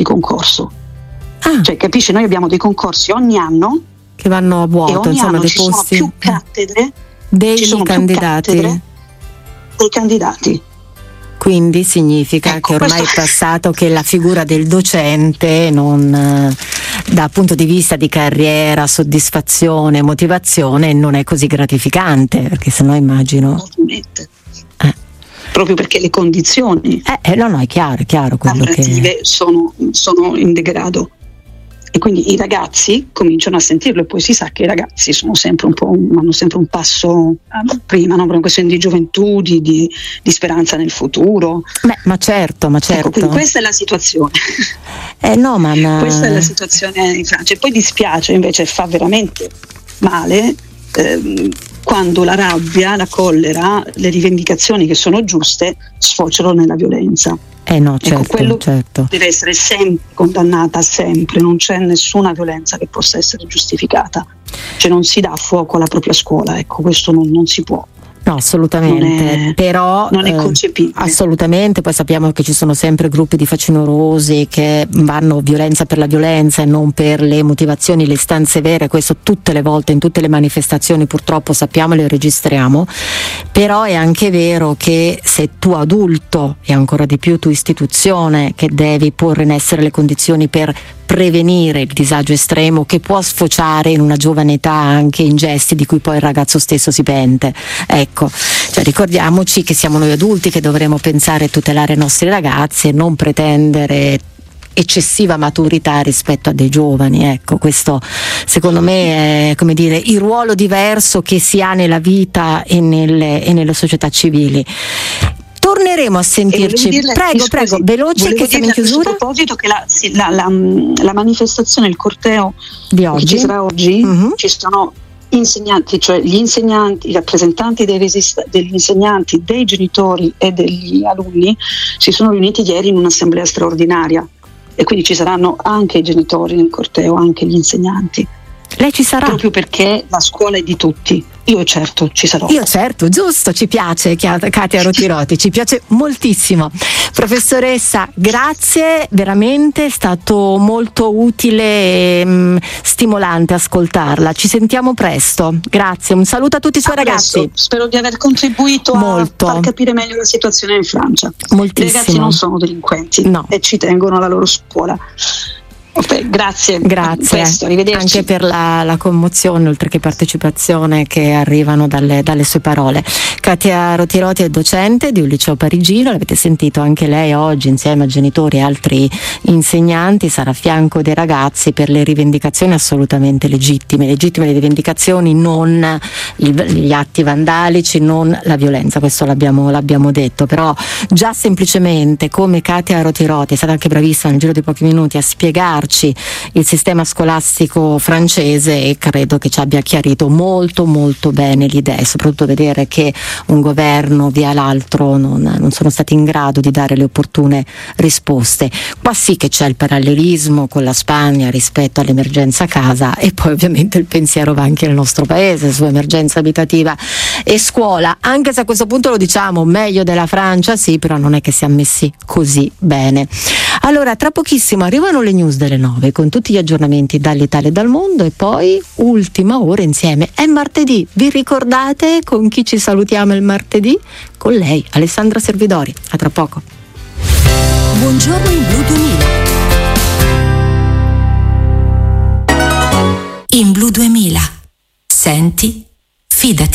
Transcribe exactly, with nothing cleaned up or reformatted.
di concorso. Ah. Cioè, capisci, noi abbiamo dei concorsi ogni anno che vanno a vuoto, e ogni insomma, anno dei ci posti sono più cattedre dei ci sono candidati. Più cattedre dei candidati. Quindi significa ecco, che ormai questo... è passato che la figura del docente non, dal punto di vista di carriera, soddisfazione, motivazione, non è così gratificante, perché sennò immagino eh. proprio perché le condizioni eh, eh, no, no, è chiaro, è chiaro quello che sono, sono in degrado. E quindi i ragazzi cominciano a sentirlo, e poi si sa che i ragazzi sono sempre un po' un, hanno sempre un passo prima, no? Per una questione di gioventù, di, di, di speranza nel futuro. Beh, ma certo, ma certo. Ecco, quindi questa è la situazione. Eh no, ma, ma... Questa è la situazione in Francia. E poi dispiace, invece fa veramente male ehm, quando la rabbia, la collera, le rivendicazioni che sono giuste sfociano nella violenza. Eh no, certo, ecco, quello certo. deve essere sempre condannata, sempre, non c'è nessuna violenza che possa essere giustificata, cioè non si dà fuoco alla propria scuola, ecco, questo non, non si può. No, assolutamente, non è, però non è concepibile. Eh, assolutamente, poi sappiamo che ci sono sempre gruppi di facinorosi che vanno violenza per la violenza e non per le motivazioni, le istanze vere, questo tutte le volte, in tutte le manifestazioni purtroppo sappiamo e le registriamo, però è anche vero che se tu adulto e ancora di più tu istituzione che devi porre in essere le condizioni per prevenire il disagio estremo che può sfociare in una giovane età anche in gesti di cui poi il ragazzo stesso si pente, ecco, cioè ricordiamoci che siamo noi adulti che dovremo pensare a tutelare i nostri ragazzi e non pretendere eccessiva maturità rispetto a dei giovani, ecco, questo secondo me è, come dire, il ruolo diverso che si ha nella vita e nelle, e nelle società civili. Torneremo a sentirci. Dirle, prego, scusi, prego, veloce che siamo in chiusura. A questo proposito che la, la, la, la manifestazione, il corteo di oggi, che ci sarà oggi, uh-huh. ci sono insegnanti, cioè gli insegnanti, i rappresentanti dei resist- degli insegnanti, dei genitori e degli alunni si sono riuniti ieri in un'assemblea straordinaria e quindi ci saranno anche i genitori nel corteo, anche gli insegnanti. Lei ci sarà? Proprio perché la scuola è di tutti. Io certo ci sarò. Io certo, giusto, ci piace Katia Rotiroti, ci piace moltissimo. Professoressa, grazie, veramente è stato molto utile e mh, stimolante ascoltarla. Ci sentiamo presto. Grazie, un saluto a tutti i suoi a ragazzi. Presto. Spero di aver contribuito molto. a far capire meglio la situazione in Francia. Moltissimo. I ragazzi non sono delinquenti, no. e ci tengono alla loro scuola. Okay, grazie, grazie presto, arrivederci. Anche per la, la commozione oltre che partecipazione che arrivano dalle, dalle sue parole. Katia Rotiroti è docente di un liceo parigino, l'avete sentito anche lei oggi insieme a genitori e altri insegnanti, sarà a fianco dei ragazzi per le rivendicazioni assolutamente legittime, legittime le rivendicazioni, non il, gli atti vandalici, non la violenza, questo l'abbiamo, l'abbiamo detto, però già semplicemente come Katia Rotiroti è stata anche bravissima nel giro di pochi minuti a spiegare il sistema scolastico francese e credo che ci abbia chiarito molto molto bene l'idea e soprattutto vedere che un governo via l'altro non, non sono stati in grado di dare le opportune risposte. Qua sì che c'è il parallelismo con la Spagna rispetto all'emergenza casa e poi ovviamente il pensiero va anche nel nostro paese su emergenza abitativa e scuola, anche se a questo punto lo diciamo meglio della Francia, sì, però non è che siamo messi così bene. Allora tra pochissimo arrivano le news delle nove con tutti gli aggiornamenti dall'Italia e dal mondo e poi ultima ora insieme. È martedì, vi ricordate con chi ci salutiamo il martedì? Con lei, Alessandra Servidori. A tra poco. Buongiorno in Blu duemila. In Blu duemila. Senti, fidati.